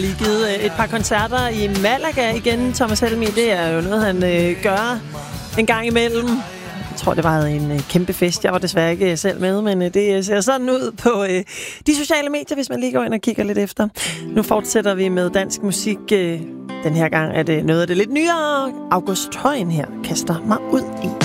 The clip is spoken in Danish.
Lige givet et par koncerter i Malaga igen, Thomas Helmig. Det er jo noget, han gør en gang imellem. Jeg tror, det var en kæmpe fest. Jeg var desværre ikke selv med, men det ser sådan ud på de sociale medier, hvis man lige går ind og kigger lidt efter. Nu fortsætter vi med dansk musik. Den her gang er det noget af det lidt nyere. August Højen her kaster mig ud i.